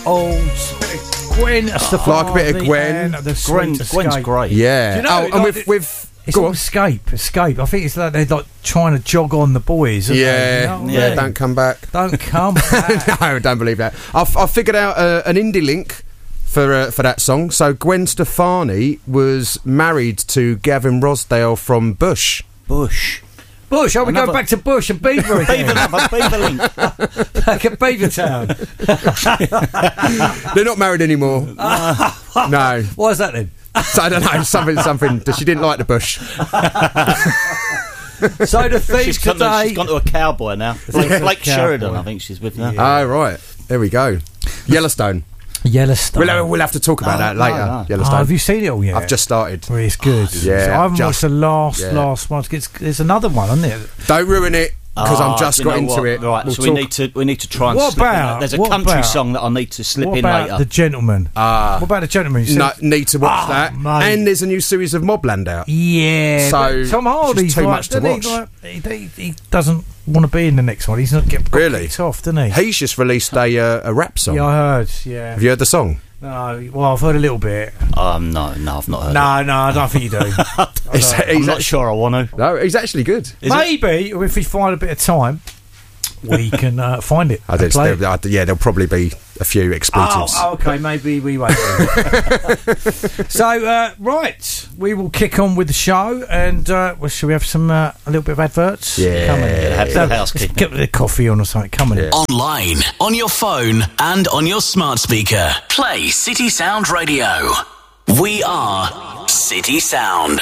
Gwen Stefani. Like a bit of Gwen. Gwen's great. Yeah. Do you know, and like with it's all Escape. I think it's like they're like trying to jog on the boys. Yeah, they? You know? Don't come back. Don't come back. No, don't believe that. I figured out an indie link for that song. So Gwen Stefani was married to Gavin Rossdale from Bush. Oh, we go back to Bush and Beaver again? Beaver link. Back at Beavertown. They're not married anymore. No. Why is that then? So I don't know. Something. She didn't like the bush. So the thieves today. She's gone to a cowboy now. Blake Sheridan, I think she's with now. Oh, right. There we go. Yellowstone. We'll have to talk about that later. No. Yellowstone. Have you seen it all yet? I've just started. Well, it's good. Yeah, so I haven't watched the last one. There's another one, isn't there? Don't ruin it because I'm just got into it. Right, we'll so we need to try and what slip about, in. There's a what country about, song that I need to slip what in about later. The Gentleman? What about The Gentleman? No, need to watch that. Mate. And there's a new series of Mobland out. Yeah. So Tom Hardy's too much to watch. He doesn't want to be in the next one. He's not getting kicked off, doesn't he? He's just released a rap song. Yeah, I heard. Yeah. Have you heard the song? No, well, I've heard a little bit. No, I've not heard it. No, I don't think you do. I'm not sure I want to. No, he's actually good. Maybe if we find a bit of time, we can find it. There'll probably be a few expletives. Oh, okay, maybe we won't. So, right, we will kick on with the show, and shall we have a little bit of adverts? Yeah, come on. Have the housekeeping. Get the coffee on or something. Come on. Yeah. Online, on your phone, and on your smart speaker. Play City Sound Radio. We are City Sound.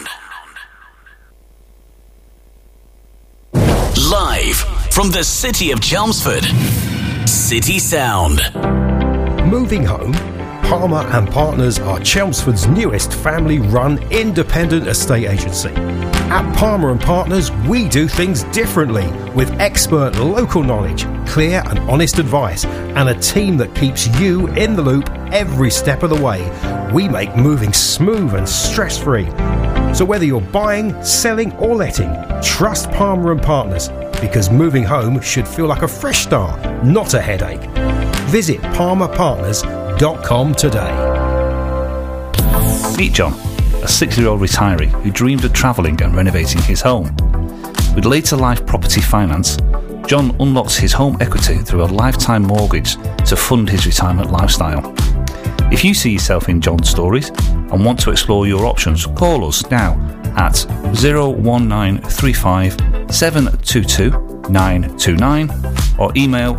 Live from the city of Chelmsford, City Sound. Moving home, Palmer and Partners are Chelmsford's newest family-run independent estate agency. At Palmer and Partners, we do things differently with expert local knowledge, clear and honest advice, and a team that keeps you in the loop every step of the way. We make moving smooth and stress-free. So whether you're buying, selling or letting, trust Palmer and Partners, because moving home should feel like a fresh start, not a headache. Visit palmerpartners.com today. Meet John, a 60-year-old retiree who dreamed of travelling and renovating his home. With Later Life Property Finance, John unlocks his home equity through a lifetime mortgage to fund his retirement lifestyle. If you see yourself in John's stories and want to explore your options, call us now at 01935 722 929 or email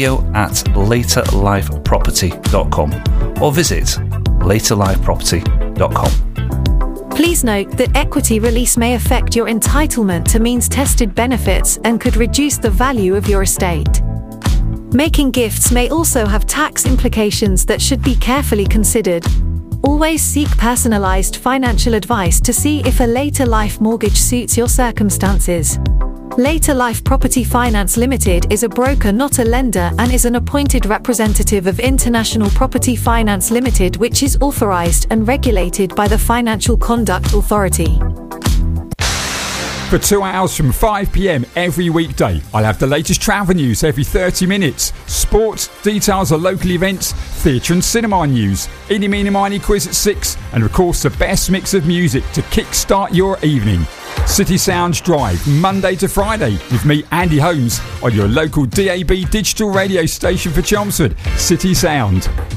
radio@laterlifeproperty.com or visit laterlifeproperty.com. Please note that equity release may affect your entitlement to means-tested benefits and could reduce the value of your estate. Making gifts may also have tax implications that should be carefully considered. Always seek personalised financial advice to see if a later life mortgage suits your circumstances. Later Life Property Finance Limited is a broker, not a lender, and is an appointed representative of International Property Finance Limited, which is authorised and regulated by the Financial Conduct Authority. For 2 hours from 5 p.m. every weekday, I'll have the latest travel news every 30 minutes, sports, details of local events, theatre and cinema news, Eeny Meeny Miny quiz at 6, and of course the best mix of music to kickstart your evening. City Sounds Drive, Monday to Friday, with me, Andy Holmes, on your local DAB digital radio station for Chelmsford, City Sound.